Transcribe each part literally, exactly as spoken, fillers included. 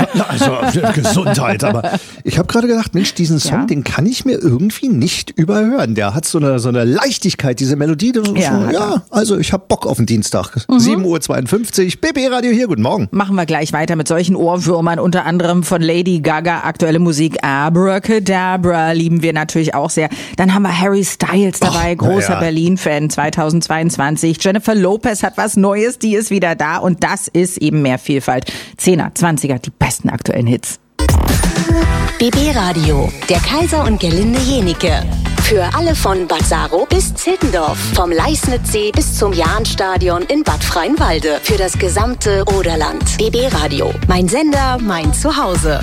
Ja, also Gesundheit, aber ich habe gerade gedacht, Mensch, diesen Song, ja? den kann ich mir irgendwie nicht überhören. Der hat so eine, so eine Leichtigkeit, diese Melodie. So, ja, so, ja, also ich habe Bock auf den Dienstag. Mhm. sieben Uhr zweiundfünfzig, B B Radio hier, guten Morgen. Machen wir gleich weiter mit solchen Ohrwürmern, unter anderem von Lady Gaga, aktuelle Musik Abracadabra, lieben wir natürlich auch sehr. Dann haben wir Harry Styles dabei, Och, großer ja. Berlin-Fan zweitausendzweiundzwanzig. Jennifer Lopez hat was Neues, die ist wieder da und das ist eben mehr Vielfalt. Zehner, Zwanziger, die besten aktuellen Hits. B B Radio, der Kaiser und Gerlinde Jenike. Für alle von Bad Saro bis Zittendorf, vom Leisnitzsee bis zum Jahnstadion in Bad Freienwalde. Für das gesamte Oderland. B B Radio, mein Sender, mein Zuhause.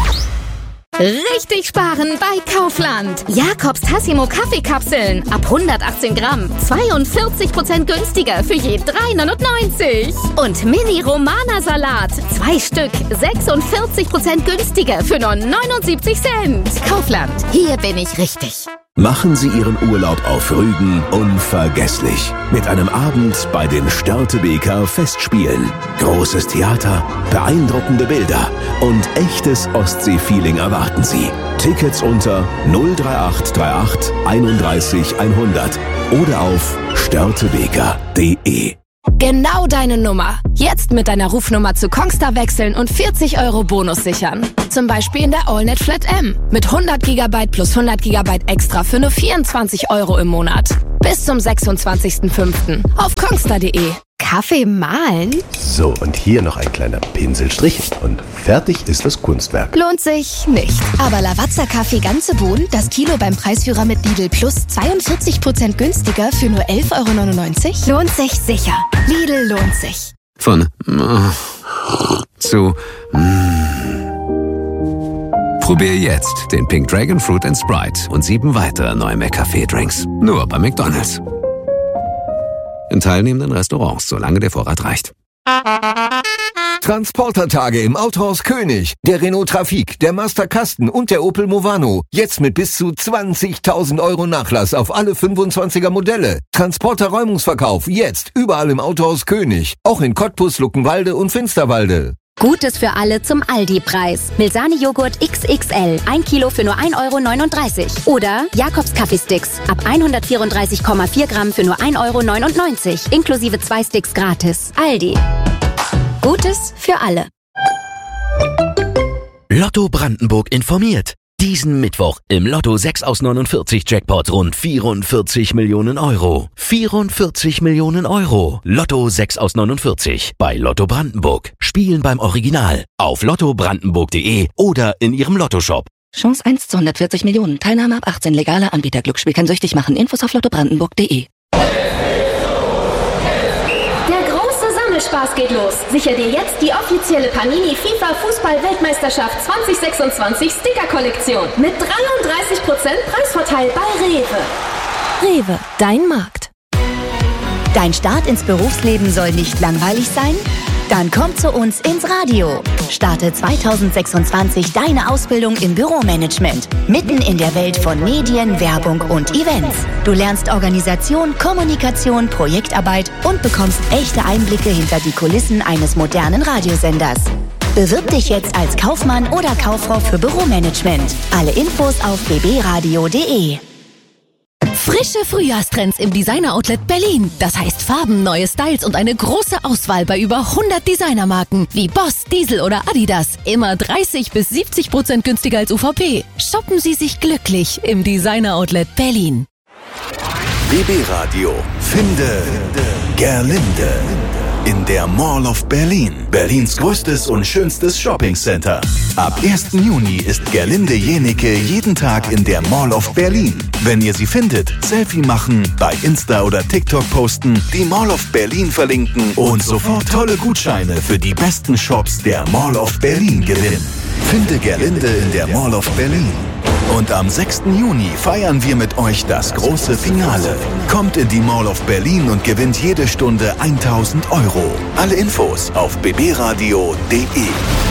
Richtig sparen bei Kaufland. Jakobs Tassimo Kaffeekapseln ab hundertachtzehn Gramm. zweiundvierzig Prozent günstiger für je drei neunundneunzig. Und Mini Romana Salat. Zwei Stück. sechsundvierzig Prozent günstiger für nur neunundsiebzig Cent. Kaufland. Hier bin ich richtig. Machen Sie Ihren Urlaub auf Rügen unvergesslich. Mit einem Abend bei den Störtebeker Festspielen. Großes Theater, beeindruckende Bilder und echtes Ostsee-Feeling erwarten Sie. Tickets unter null drei acht drei acht einunddreißig hundert oder auf störtebeker punkt de. Genau deine Nummer. Jetzt mit deiner Rufnummer zu Kongstar wechseln und vierzig Euro Bonus sichern. Zum Beispiel in der AllNet Flat M. Mit hundert Gigabyte plus hundert Gigabyte extra für nur vierundzwanzig Euro im Monat. Bis zum sechsundzwanzigsten fünften auf kongstar punkt de. Kaffee mahlen? So, und hier noch ein kleiner Pinselstrich und fertig ist das Kunstwerk. Lohnt sich nicht. Aber Lavazza Kaffee ganze Bohnen, das Kilo beim Preisführer mit Lidl Plus zweiundvierzig Prozent günstiger für nur elf Euro neunundneunzig? Lohnt sich sicher. Lidl lohnt sich. Von äh, zu mm. Probier jetzt den Pink Dragon Fruit and Sprite und sieben weitere neue McCafé-Drinks. Nur bei McDonald's. In teilnehmenden Restaurants, solange der Vorrat reicht. Transportertage im Autohaus König. Der Renault Trafic, der Master Kasten und der Opel Movano. Jetzt mit bis zu zwanzigtausend Euro Nachlass auf alle fünfundzwanziger Modelle. Transporter-Räumungsverkauf jetzt überall im Autohaus König. Auch in Cottbus, Luckenwalde und Finsterwalde. Gutes für alle zum Aldi-Preis. Milsani-Joghurt X X L, ein Kilo für nur ein Euro neununddreißig. Oder Jakobs Kaffeesticks, ab hundertvierunddreißig Komma vier Gramm für nur ein Euro neunundneunzig. Inklusive zwei Sticks gratis. Aldi. Gutes für alle. Lotto Brandenburg informiert. Diesen Mittwoch im Lotto sechs aus neunundvierzig Jackpot rund vierundvierzig Millionen Euro. vierundvierzig Millionen Euro. Lotto sechs aus neunundvierzig bei Lotto Brandenburg. Spielen beim Original auf lotto brandenburg punkt de oder in Ihrem Lottoshop. Chance eins zu hundertvierzig Millionen. Teilnahme ab achtzehn. Legaler Anbieter. Glücksspiel kann süchtig machen. Infos auf lotto brandenburg punkt de. Spaß geht los. Sicher dir jetzt die offizielle Panini FIFA Fußball-Weltmeisterschaft zwanzig sechsundzwanzig Sticker-Kollektion mit dreiunddreißig Prozent Preisvorteil bei Rewe. Rewe, dein Markt. Dein Start ins Berufsleben soll nicht langweilig sein? Dann komm zu uns ins Radio. Starte zweitausendsechsundzwanzig deine Ausbildung im Büromanagement. Mitten in der Welt von Medien, Werbung und Events. Du lernst Organisation, Kommunikation, Projektarbeit und bekommst echte Einblicke hinter die Kulissen eines modernen Radiosenders. Bewirb dich jetzt als Kaufmann oder Kauffrau für Büromanagement. Alle Infos auf b b radio punkt de. Frische Frühjahrstrends im Designer-Outlet Berlin. Das heißt Farben, neue Styles und eine große Auswahl bei über hundert Designermarken wie Boss, Diesel oder Adidas. Immer dreißig bis siebzig Prozent günstiger als U V P. Shoppen Sie sich glücklich im Designer-Outlet Berlin. B B Radio. Finde Gerlinde. In der Mall of Berlin. Berlins größtes und schönstes Shoppingcenter. Ab ersten Juni ist Gerlinde Jenike jeden Tag in der Mall of Berlin. Wenn ihr sie findet, Selfie machen, bei Insta oder TikTok posten, die Mall of Berlin verlinken und sofort tolle Gutscheine für die besten Shops der Mall of Berlin gewinnen. Finde Gerlinde in der Mall of Berlin. Und am sechsten Juni feiern wir mit euch das große Finale. Kommt in die Mall of Berlin und gewinnt jede Stunde tausend Euro. Alle Infos auf b b radio punkt de.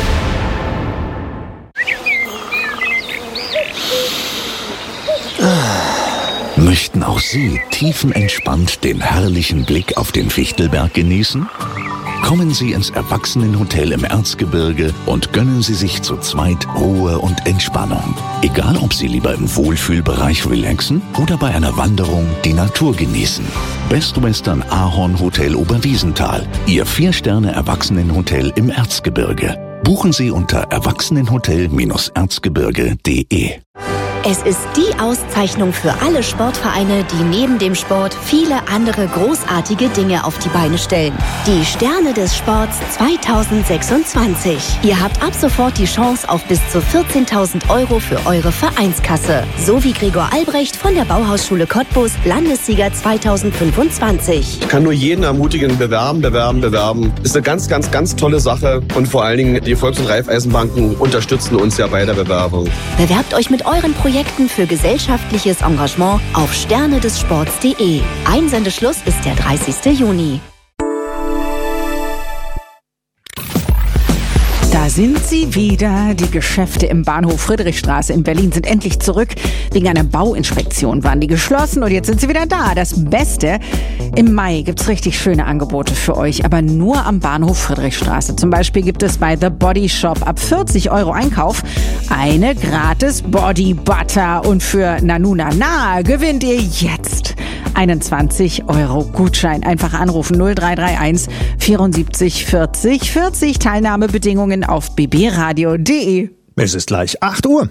Möchten auch Sie tiefenentspannt den herrlichen Blick auf den Fichtelberg genießen? Kommen Sie ins Erwachsenenhotel im Erzgebirge und gönnen Sie sich zu zweit Ruhe und Entspannung. Egal, ob Sie lieber im Wohlfühlbereich relaxen oder bei einer Wanderung die Natur genießen. Best Western Ahorn Hotel Oberwiesenthal. Ihr Vier-Sterne-Erwachsenenhotel im Erzgebirge. Buchen Sie unter erwachsenenhotel erzgebirge punkt de. Es ist die Auszeichnung für alle Sportvereine, die neben dem Sport viele andere großartige Dinge auf die Beine stellen. Die Sterne des Sports zwanzig sechsundzwanzig. Ihr habt ab sofort die Chance auf bis zu vierzehntausend Euro für eure Vereinskasse. So wie Gregor Albrecht von der Bauhausschule Cottbus, Landessieger zweitausendfünfundzwanzig. Ich kann nur jeden ermutigen, bewerben, bewerben, bewerben. Ist eine ganz, ganz, ganz tolle Sache. Und vor allen Dingen, die Volks- und Raiffeisenbanken unterstützen uns ja bei der Bewerbung. Bewerbt euch mit euren Projekten für gesellschaftliches Engagement auf sterne des sports punkt de. Einsendeschluss ist der dreißigster Juni. Da sind sie wieder. Die Geschäfte im Bahnhof Friedrichstraße in Berlin sind endlich zurück. Wegen einer Bauinspektion waren die geschlossen und jetzt sind sie wieder da. Das Beste, im Mai gibt's richtig schöne Angebote für euch, aber nur am Bahnhof Friedrichstraße. Zum Beispiel gibt es bei The Body Shop ab vierzig Euro Einkauf eine gratis Body Butter. Und für Nanu Nana gewinnt ihr jetzt einen zwanzig Euro Gutschein. Einfach anrufen null drei drei eins vierundsiebzig vierzig vierzig. Teilnahmebedingungen auf b b radio punkt de. Es ist gleich acht Uhr.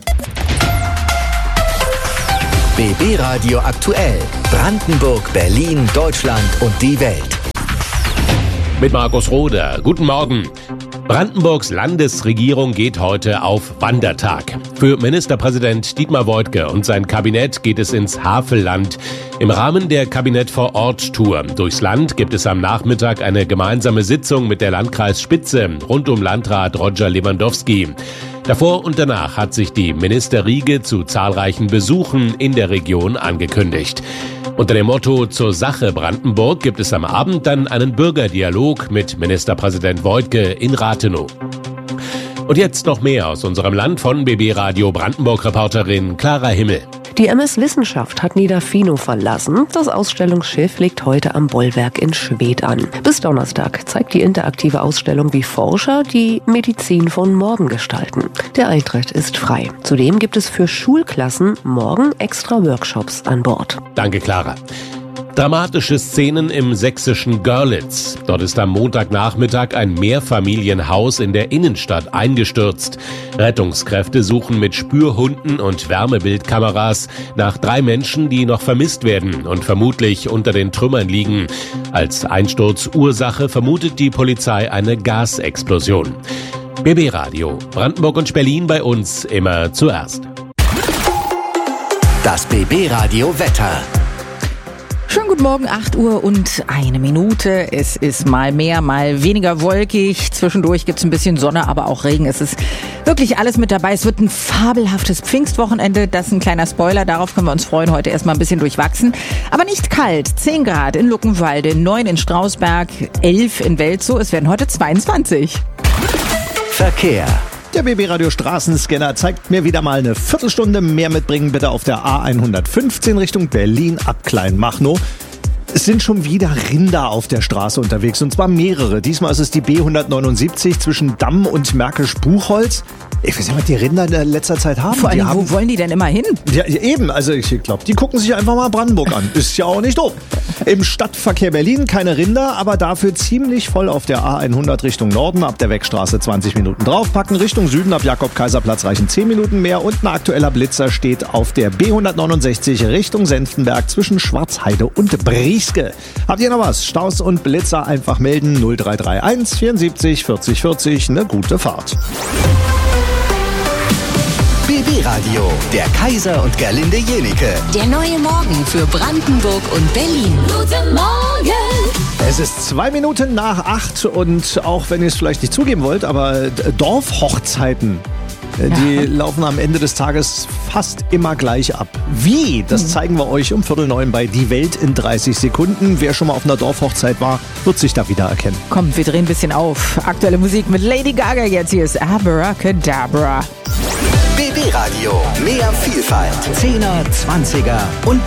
B B Radio aktuell. Brandenburg, Berlin, Deutschland und die Welt. Mit Markus Roder. Guten Morgen. Brandenburgs Landesregierung geht heute auf Wandertag. Für Ministerpräsident Dietmar Woidke und sein Kabinett geht es ins Havelland. Im Rahmen der Kabinett-vor-Ort-Tour durchs Land gibt es am Nachmittag eine gemeinsame Sitzung mit der Landkreisspitze rund um Landrat Roger Lewandowski. Davor und danach hat sich die Ministerriege zu zahlreichen Besuchen in der Region angekündigt. Unter dem Motto Zur Sache Brandenburg gibt es am Abend dann einen Bürgerdialog mit Ministerpräsident Woidke in Rathenow. Und jetzt noch mehr aus unserem Land von B B Radio Brandenburg-Reporterin Clara Himmel. Die M S Wissenschaft hat Niederfino verlassen. Das Ausstellungsschiff legt heute am Bollwerk in Schwedt an. Bis Donnerstag zeigt die interaktive Ausstellung, wie Forscher die Medizin von morgen gestalten. Der Eintritt ist frei. Zudem gibt es für Schulklassen morgen extra Workshops an Bord. Danke, Clara. Dramatische Szenen im sächsischen Görlitz. Dort ist am Montagnachmittag ein Mehrfamilienhaus in der Innenstadt eingestürzt. Rettungskräfte suchen mit Spürhunden und Wärmebildkameras nach drei Menschen, die noch vermisst werden und vermutlich unter den Trümmern liegen. Als Einsturzursache vermutet die Polizei eine Gasexplosion. B B Radio, Brandenburg und Berlin bei uns immer zuerst. Das B B Radio Wetter. Schönen guten Morgen, acht Uhr und eine Minute. Es ist mal mehr, mal weniger wolkig. Zwischendurch gibt's ein bisschen Sonne, aber auch Regen. Es ist wirklich alles mit dabei. Es wird ein fabelhaftes Pfingstwochenende. Das ist ein kleiner Spoiler. Darauf können wir uns freuen. Heute erstmal ein bisschen durchwachsen. Aber nicht kalt. zehn Grad in Luckenwalde, neun in Strausberg, elf in Welzow. Es werden heute zweiundzwanzig. Verkehr. Der B B Radio Straßenscanner zeigt mir wieder mal eine Viertelstunde mehr mitbringen. Bitte auf der A hundertfünfzehn Richtung Berlin ab Kleinmachnow. Es sind schon wieder Rinder auf der Straße unterwegs, und zwar mehrere. Diesmal ist es die B hundertneunundsiebzig zwischen Damm und Märkisch-Buchholz. Ich weiß nicht, was die Rinder in letzter Zeit haben. Vor allem, die haben wo wollen die denn immer hin? Ja, eben, also ich glaube, die gucken sich einfach mal Brandenburg an. Ist ja auch nicht doof. Im Stadtverkehr Berlin keine Rinder, aber dafür ziemlich voll auf der A hundert Richtung Norden. Ab der Wegstraße zwanzig Minuten draufpacken. Richtung Süden ab Jakob-Kaiser-Platz reichen zehn Minuten mehr. Und ein aktueller Blitzer steht auf der B hundertneunundsechzig Richtung Senftenberg zwischen Schwarzheide und Brieske. Habt ihr noch was? Staus und Blitzer einfach melden. null drei drei eins vierundsiebzig vierzig vierzig. Eine gute Fahrt. B B Radio, der Kaiser und Gerlinde Jenike. Der neue Morgen für Brandenburg und Berlin. Guten Morgen! Es ist zwei Minuten nach acht und auch wenn ihr es vielleicht nicht zugeben wollt, aber Dorfhochzeiten, die ja. laufen am Ende des Tages fast immer gleich ab. Wie? Das zeigen wir euch um Viertel neun bei Die Welt in dreißig Sekunden. Wer schon mal auf einer Dorfhochzeit war, wird sich da wiedererkennen. Kommt, wir drehen ein bisschen auf. Aktuelle Musik mit Lady Gaga jetzt. Hier ist Abracadabra. B B Radio, mehr Vielfalt. Zehner, Zwanziger und